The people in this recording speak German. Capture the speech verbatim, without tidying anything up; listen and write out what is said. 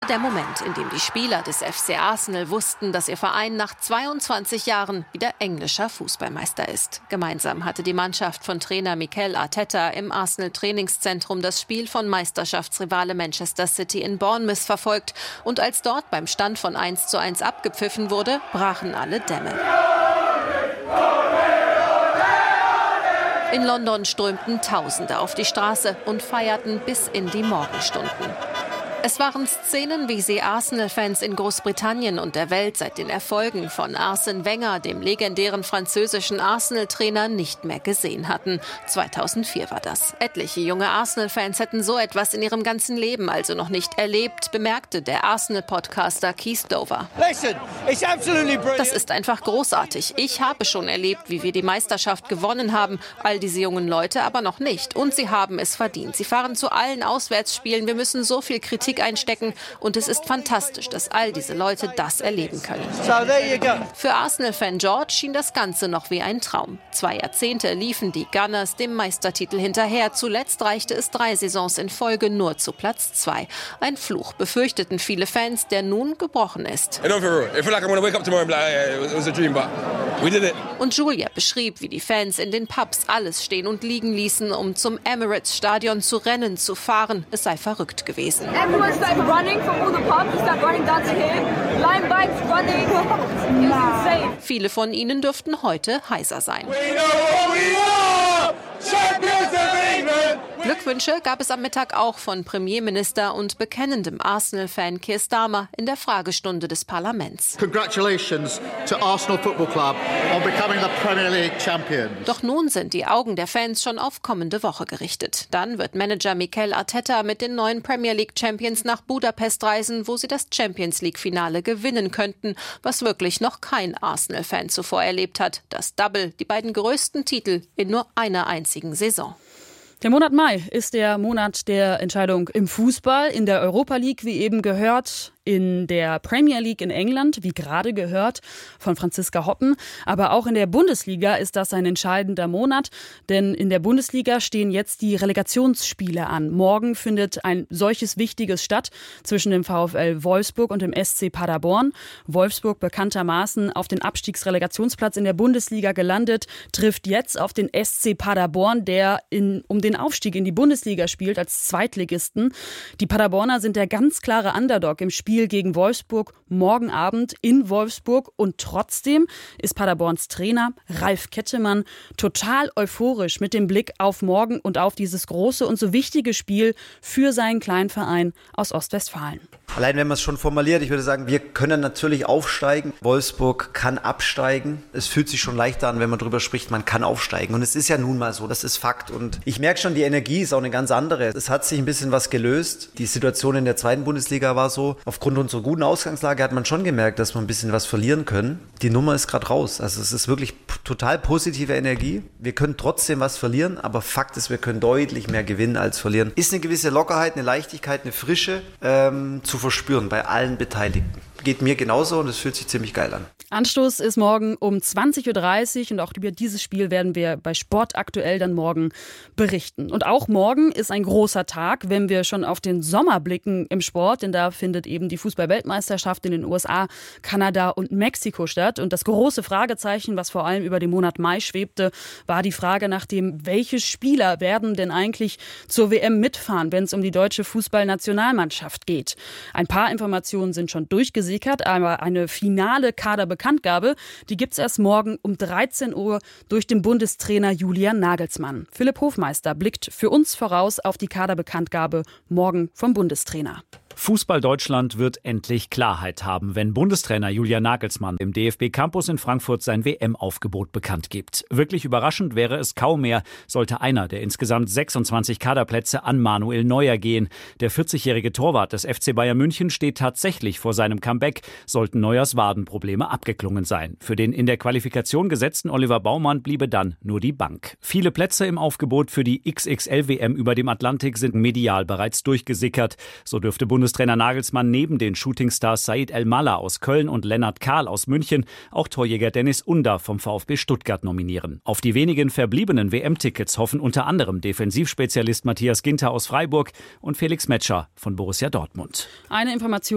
Der Moment, in dem die Spieler des F C Arsenal wussten, dass ihr Verein nach zweiundzwanzig Jahren wieder englischer Fußballmeister ist. Gemeinsam hatte die Mannschaft von Trainer Mikel Arteta im Arsenal-Trainingszentrum das Spiel von Meisterschaftsrivale Manchester City in Bournemouth verfolgt. Und als dort beim Stand von eins zu eins abgepfiffen wurde, brachen alle Dämme. In London strömten Tausende auf die Straße und feierten bis in die Morgenstunden. Es waren Szenen, wie sie Arsenal-Fans in Großbritannien und der Welt seit den Erfolgen von Arsène Wenger, dem legendären französischen Arsenal-Trainer, nicht mehr gesehen hatten. zweitausendvier war das. Etliche junge Arsenal-Fans hätten so etwas in ihrem ganzen Leben also noch nicht erlebt, bemerkte der Arsenal-Podcaster Keith Dover. Das ist einfach großartig. Ich habe schon erlebt, wie wir die Meisterschaft gewonnen haben, all diese jungen Leute aber noch nicht. Und sie haben es verdient. Sie fahren zu allen Auswärtsspielen. Wir müssen so viel Kritik einstecken und es ist fantastisch, dass all diese Leute das erleben können. Für Arsenal-Fan George schien das Ganze noch wie ein Traum. Zwei Jahrzehnte liefen die Gunners dem Meistertitel hinterher. Zuletzt reichte es drei Saisons in Folge nur zu Platz zwei. Ein Fluch, befürchteten viele Fans, der nun gebrochen ist. Und Julia beschrieb, wie die Fans in den Pubs alles stehen und liegen ließen, um zum Emirates-Stadion zu rennen, zu fahren. Es sei verrückt gewesen. Everyone started running from all the pubs. They started running down to here. Line bikes running. It was insane. Viele von ihnen dürften heute heiser sein. We know what we are! Champions of England! Glückwünsche gab es am Mittag auch von Premierminister und bekennendem Arsenal-Fan Keir Starmer in der Fragestunde des Parlaments. Congratulations to Arsenal Football Club on becoming the Premier League champions. Doch nun sind die Augen der Fans schon auf kommende Woche gerichtet. Dann wird Manager Mikel Arteta mit den neuen Premier League Champions nach Budapest reisen, wo sie das Champions League-Finale gewinnen könnten, was wirklich noch kein Arsenal-Fan zuvor erlebt hat. Das Double, die beiden größten Titel in nur einer einzigen Saison. Der Monat Mai ist der Monat der Entscheidung im Fußball, in der Europa League, wie eben gehört, in der Premier League in England, wie gerade gehört von Franziska Hoppen. Aber auch in der Bundesliga ist das ein entscheidender Monat, denn in der Bundesliga stehen jetzt die Relegationsspiele an. Morgen findet ein solches Wichtiges statt zwischen dem VfL Wolfsburg und dem S C Paderborn. Wolfsburg, bekanntermaßen auf den Abstiegsrelegationsplatz in der Bundesliga gelandet, trifft jetzt auf den S C Paderborn, der in, um den Aufstieg in die Bundesliga spielt als Zweitligisten. Die Paderborner sind der ganz klare Underdog im Spiel gegen Wolfsburg morgen Abend in Wolfsburg. Und trotzdem ist Paderborns Trainer Ralf Kettemann total euphorisch mit dem Blick auf morgen und auf dieses große und so wichtige Spiel für seinen kleinen Verein aus Ostwestfalen. Allein wenn man es schon formuliert, ich würde sagen, wir können natürlich aufsteigen. Wolfsburg kann absteigen. Es fühlt sich schon leichter an, wenn man darüber spricht, man kann aufsteigen. Und es ist ja nun mal so, das ist Fakt. Und ich merke schon, die Energie ist auch eine ganz andere. Es hat sich ein bisschen was gelöst. Die Situation in der zweiten Bundesliga war so, aufgrund unserer guten Ausgangslage hat man schon gemerkt, dass wir ein bisschen was verlieren können. Die Nummer ist gerade raus. Also es ist wirklich p- total positive Energie. Wir können trotzdem was verlieren, aber Fakt ist, wir können deutlich mehr gewinnen als verlieren. Ist eine gewisse Lockerheit, eine Leichtigkeit, eine Frische ähm, zu verspüren bei allen Beteiligten. Geht mir genauso und es fühlt sich ziemlich geil an. Anstoß ist morgen um zwanzig Uhr dreißig und auch über dieses Spiel werden wir bei Sport aktuell dann morgen berichten. Und auch morgen ist ein großer Tag, wenn wir schon auf den Sommer blicken im Sport, denn da findet eben die Fußball-Weltmeisterschaft in den U S A, Kanada und Mexiko statt. Und das große Fragezeichen, was vor allem über den Monat Mai schwebte, war die Frage nach dem, welche Spieler werden denn eigentlich zur W M mitfahren, wenn es um die deutsche Fußballnationalmannschaft geht. Ein paar Informationen sind schon durchgesickert, aber eine finale Kaderbekanntgabe, die gibt es erst morgen um dreizehn Uhr durch den Bundestrainer Julian Nagelsmann. Philipp Hofmeister blickt für uns voraus auf die Kaderbekanntgabe morgen vom Bundestrainer. Fußball Deutschland wird endlich Klarheit haben, wenn Bundestrainer Julian Nagelsmann im D F B-Campus in Frankfurt sein W M-Aufgebot bekannt gibt. Wirklich überraschend wäre es kaum mehr, sollte einer der insgesamt sechsundzwanzig Kaderplätze an Manuel Neuer gehen. Der vierzigjährige Torwart des F C Bayern München steht tatsächlich vor seinem Comeback, sollten Neuers Wadenprobleme abgeklungen sein. Für den in der Qualifikation gesetzten Oliver Baumann bliebe dann nur die Bank. Viele Plätze im Aufgebot für die X X L W M über dem Atlantik sind medial bereits durchgesickert. So dürfte Bundestrainer Nagelsmann neben den Shootingstars Said El-Mallah aus Köln und Lennart Kahl aus München auch Torjäger Dennis Under vom VfB Stuttgart nominieren. Auf die wenigen verbliebenen W M-Tickets hoffen unter anderem Defensivspezialist Matthias Ginter aus Freiburg und Felix Metscher von Borussia Dortmund. Eine Information